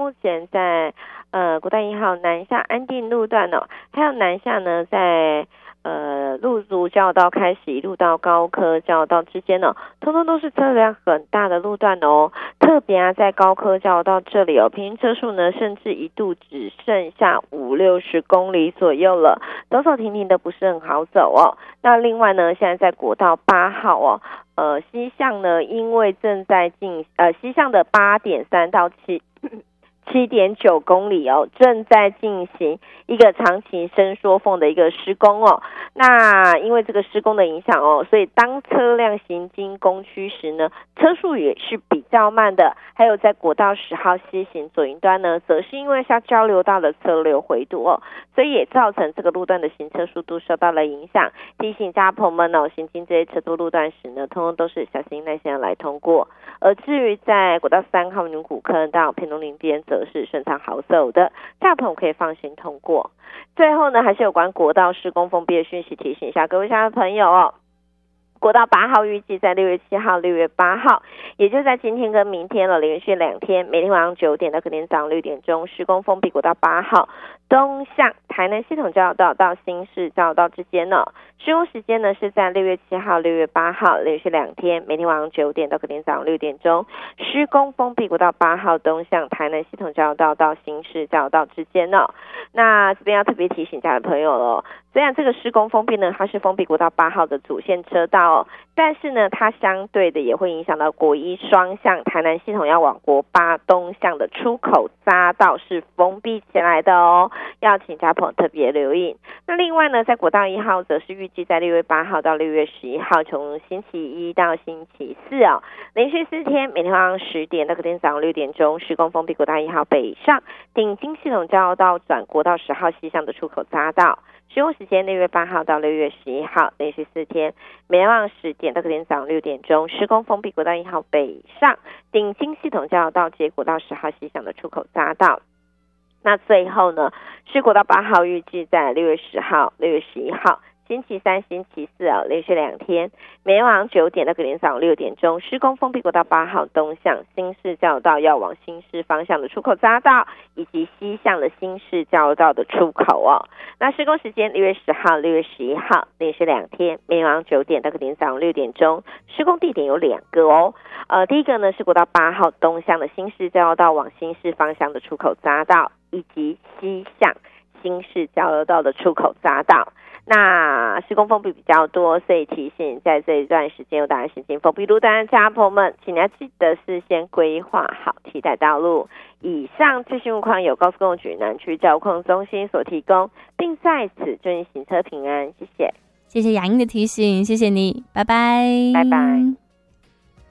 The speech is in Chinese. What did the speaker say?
目前在国道1号南下安定路段还有南下呢在路竹交流道开始一路到高科交流道之间通通都是车辆很大的路段特别在高科交流道这里平均车速呢甚至一度只剩下50-60公里左右了，走走停停的不是很好走那另外呢，现在在国道8号西向呢，因为正在西向的8.3到7.9公里正在进行一个长期伸缩缝的一个施工那因为这个施工的影响所以当车辆行经工区时呢，车速也是比较慢的。还有在国道10号西行左营端呢，则是因为下交流道的车流回堵所以也造成这个路段的行车速度受到了影响。提醒家朋友们行经这些车多路段时呢，通通都是小心耐心的来通过。而至于在国道3号宁古坑到屏东林边，则是顺畅好走的，大朋友可以放心通过。最后呢，还是有关国道施工封闭的讯息，提醒一下各位家的朋友国道8号预计在6月7号、6月8号，也就在今天跟明天了，连续2天，每天晚上9点到隔天早上6点钟，施工封闭国道8号东向台南系统交流道到新市交流道之间施工时间呢是在6月7号、6月8号，连续2天，每天晚上9点到隔天早上6点钟，施工封闭国道8号东向台南系统交流道到新市交流道之间那这边要特别提醒家的朋友虽然这个施工封闭呢，它是封闭国道8号的主线车道但是呢，它相对的也会影响到国1双向台南系统要往国8东向的出口匝道是封闭起来的要请家朋友特别留意。那另外呢，在国道1号则是预计在6月8号到6月11号，从星期一到星期四连续4天，每天晚上10点到隔天早上6点钟，施工封闭国道1号北上顶金系统交流道转国道10号西向的出口匝道。施工时间6月8号到6月11号，连续4天，每天晚上10点到隔天早上6点钟，施工封闭国道1号北上顶金系统交流道接国道10号西向的出口匝道。那最后呢，是国道8号预计在6月10号、6月11号。星期三、星期四连续2天，每天晚上9点到隔天早上6点钟，施工封闭国道8号东向新市交流道要往新市方向的出口匝道，以及西向的新市交流道的出口那施工时间6月10号、6月11号，连续2天，每天晚上9点到隔天早上6点钟，施工地点有2个第一个呢是国道8号东向的新市交流道往新市方向的出口匝道，以及西向新市交流道的出口匝道。那施工封闭比较多，所以提醒在这一段时间有大量行经封闭路段的家朋友们，请要记得事先规划好替代道路。以上最新路况由高速公路局南区交控中心所提供，并在此祝您行车平安，谢谢。 谢谢雅英的提醒，谢谢你，拜拜， 拜拜。